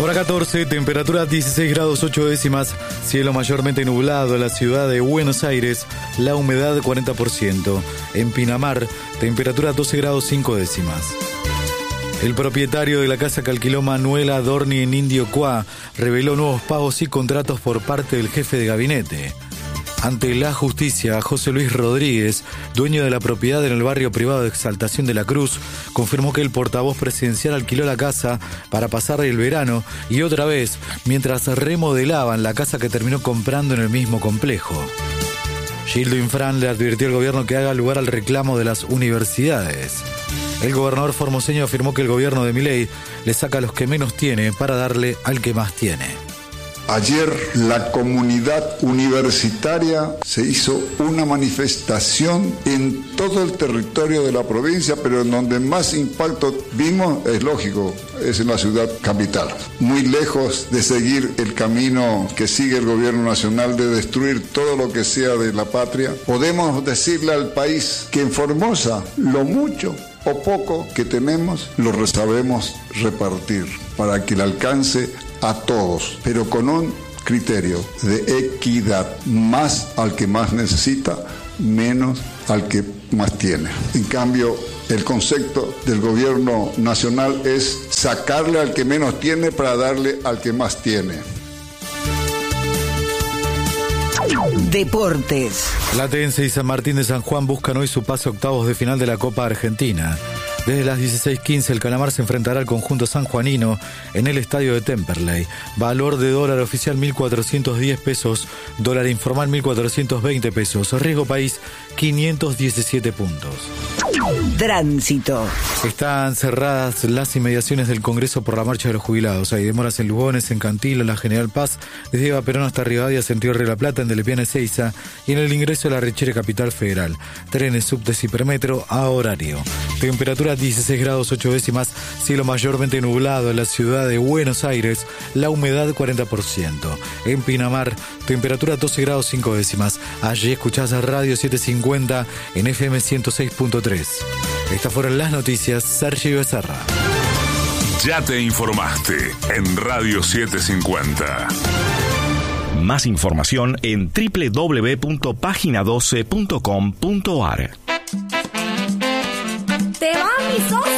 Hora 14, temperatura 16 grados 8 décimas, cielo mayormente nublado en la ciudad de Buenos Aires, la humedad 40%. En Pinamar, temperatura 12 grados 5 décimas. El propietario de la casa que alquiló Manuel Adorni en Indio Cuá reveló nuevos pagos y contratos por parte del jefe de gabinete. Ante la justicia, José Luis Rodríguez, dueño de la propiedad en el barrio privado de Exaltación de la Cruz, confirmó que el portavoz presidencial alquiló la casa para pasar el verano y otra vez, mientras remodelaban la casa que terminó comprando en el mismo complejo. Gildo Infran le advirtió al gobierno que haga lugar al reclamo de las universidades. El gobernador formoseño afirmó que el gobierno de Milei le saca a los que menos tiene para darle al que más tiene. Ayer la comunidad universitaria se hizo una manifestación en todo el territorio de la provincia, pero en donde más impacto vimos, es lógico, es en la ciudad capital. Muy lejos de seguir el camino que sigue el gobierno nacional de destruir todo lo que sea de la patria, podemos decirle al país que en Formosa lo mucho o poco que tenemos lo sabemos repartir para que le alcance a todos, pero con un criterio de equidad, más al que más necesita, menos al que más tiene. En cambio, el concepto del gobierno nacional es sacarle al que menos tiene para darle al que más tiene. Deportes. Platense y San Martín de San Juan buscan hoy su pase a octavos de final de la Copa Argentina. Desde las 16:15 el Calamar se enfrentará al conjunto sanjuanino en el estadio de Temperley. Valor de dólar oficial 1.410 pesos, dólar informal 1.420 pesos. Riesgo país 517 puntos. Tránsito. Están cerradas las inmediaciones del Congreso por la marcha de los jubilados. Hay demoras en Lugones, en Cantilo, en la General Paz, desde Eva Perón hasta Rivadavia, sentido Río de la Plata, en Delepiane Ezeiza y en el ingreso a la Richere Capital Federal. Trenes, subtes y hipermetro a horario. Temperatura 16 grados 8 décimas, cielo mayormente nublado en la ciudad de Buenos Aires, la humedad 40%. En Pinamar, temperatura 12 grados 5 décimas. Allí escuchás a Radio 750 en FM 106.3. Estas fueron las noticias. Sergio Becerra. Ya te informaste en Radio 750. Más información en www.pagina12.com.ar. ¡Te va, mi socio!